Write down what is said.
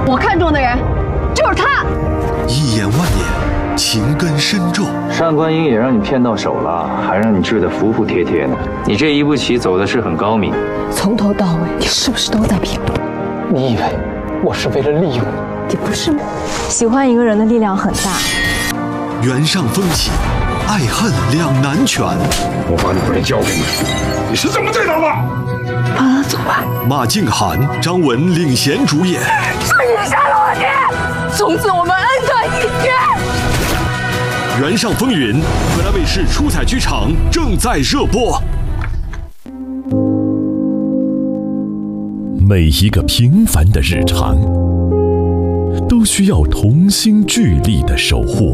我看中的人就是他。 一眼万年，情根深重。 上官英也让你骗到手了，还让你治得服服帖帖的。你这一步棋走的是很高明。 从头到尾，你是不是都在骗我？ 你以为我是为了利用你？ 也不是吗？ 喜欢一个人的力量很大。 原上风起，爱恨两难全。 我把女人交给你，你是这么对待我？ 放他走吧。 马静涵、张文领衔主演。 是你杀了我爹，从此我们恩断义绝。 原上风云，河南卫视出彩剧场正在热播。 每一个平凡的日常，都需要同心聚力的守护。